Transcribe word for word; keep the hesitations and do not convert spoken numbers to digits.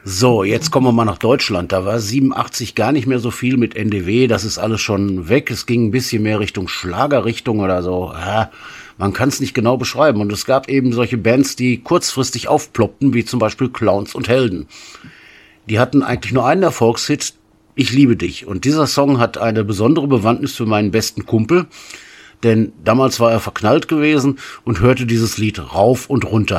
So, jetzt kommen wir mal nach Deutschland. Da war siebenundachtzig gar nicht mehr so viel mit N D W. Das ist alles schon weg. Es ging ein bisschen mehr Richtung Schlagerrichtung oder so. Ja, man kann es nicht genau beschreiben. Und es gab eben solche Bands, die kurzfristig aufploppten, wie zum Beispiel Clowns und Helden. Die hatten eigentlich nur einen Erfolgshit, Ich liebe dich. Und dieser Song hat eine besondere Bewandtnis für meinen besten Kumpel. Denn damals war er verknallt gewesen und hörte dieses Lied rauf und runter.